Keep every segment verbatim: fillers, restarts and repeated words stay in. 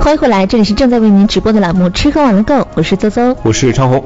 欢迎回来，这里是正在为您直播的栏目吃喝玩乐购，我是邹邹， 我是昌红。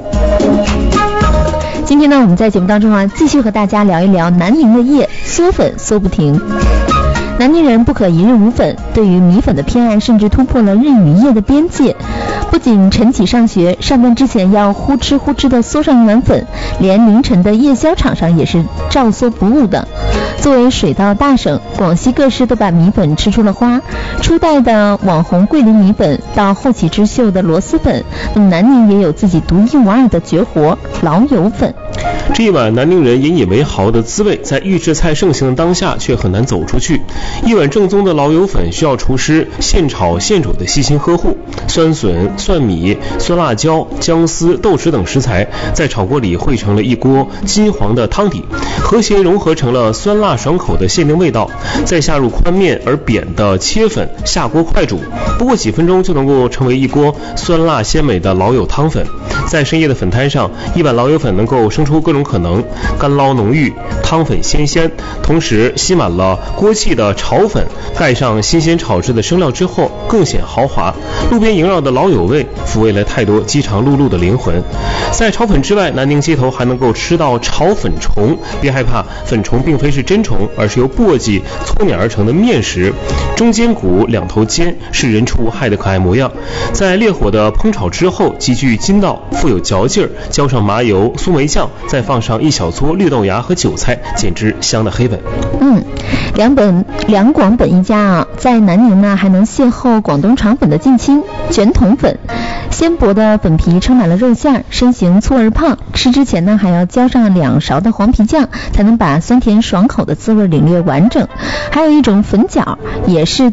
今天呢，我们在节目当中啊，继续和大家聊一聊南宁的叶嗦粉嗦不停。南宁人不可一日无粉，对于米粉的偏爱甚至突破了日与夜的边界。不仅晨起上学，上班之前要呼哧呼哧的嗦上一碗粉，连凌晨的夜宵场上也是照嗦不误的。作为水稻大省，广西各市都把米粉吃出了花。初代的网红桂林米粉，到后起之秀的螺蛳粉，那么南宁也有自己独一无二的绝活——老友粉。 这一碗南宁人引以为豪的滋味，在预制菜盛行的当下却很难走出去。一碗正宗的老友粉需要厨师现炒现煮的细心呵护，酸笋、蒜米、酸辣椒、姜丝、豆豉等食材在炒锅里汇成了一锅金黄的汤底，和谐融合成了酸辣爽口的限定味道。再下入宽面而扁的切粉，下锅快煮，不过几分钟就能够成为一锅酸辣鲜美的老友汤粉。在深夜的粉摊上，一碗老友粉能够生出各种可能，干捞浓郁，汤粉鲜鲜，同时吸满了锅气的炒粉，盖上新鲜炒制的生料之后更显豪华。路边萦绕的老友味抚慰了太多饥肠辘辘的灵魂。在炒粉之外，南宁街头还能够吃到炒粉虫，别害怕，粉虫并非是真虫，而是由簸箕搓碾而成的面食，中间鼓，两头尖，是人畜无害的可爱模样。在烈火的烹炒之后，极具筋道，富有嚼劲儿，浇上麻油、苏梅酱，再放上一小撮绿豆芽和韭菜，简直香的黑粉。 嗯，两本两广本一家啊，在南宁呢还能邂逅广东肠粉的近亲卷筒粉。鲜薄的粉皮撑满了肉馅，身形粗而胖，吃之前呢还要浇上两勺的黄皮酱，才能把酸甜爽口的滋味领略完整。还有一种粉饺，也是